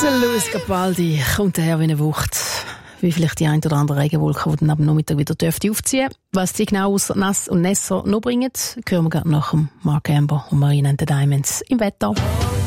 Der Lewis Capaldi kommt daher wie eine Wucht. Wie vielleicht die ein oder andere Regenwolke, die dann am Nachmittag wieder aufziehen dürfte. Was die genau außer Nass und Nässer noch bringen, hören wir gerade nach dem Mark Amber und Marina and the Diamonds im Wetter.